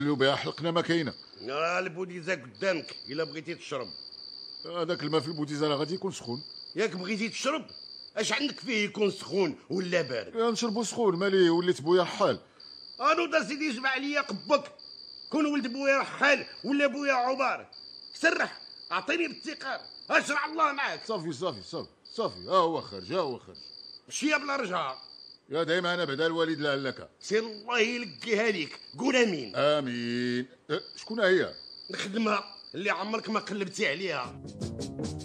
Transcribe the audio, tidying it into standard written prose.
بها حلقنا ما كاينه. البوديزه قدامك الا بغيتي تشرب. هذاك الماء في البوتيزه راه غادي يكون سخون. ياك بغيتي تشرب اش عندك فيه يكون سخون ولا بارد؟ نشربو سخون مالي وليت بويا رحال. انو دا سيدي جمع عليا قبك. كون ولد بويا رحال ولا بويا عمر سرح اعطيني بالتقار اشرع الله معاك. صافي صافي صافي صافي، ها هو خرج ها هو خرج. مشي بلا رجعه. يا دايما انا بعدا الوالد لعلك. سير الله يلقيها ليك قول امين. امين. شكون هي؟ الخدمه اللي عمرك ما قلبتي عليها.